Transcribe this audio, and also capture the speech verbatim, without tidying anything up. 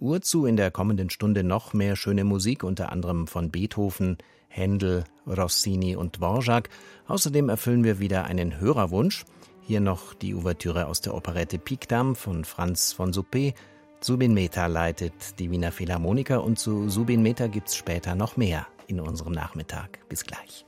Uhr zu. In der kommenden Stunde noch mehr schöne Musik, unter anderem von Beethoven, Händel, Rossini und Dvorak. Außerdem erfüllen wir wieder einen Hörerwunsch. Hier noch die Ouvertüre aus der Operette Pikdam von Franz von Suppé. Zubin Mehta leitet die Wiener Philharmoniker und zu Zubin Mehta gibt's später noch mehr in unserem Nachmittag. Bis gleich.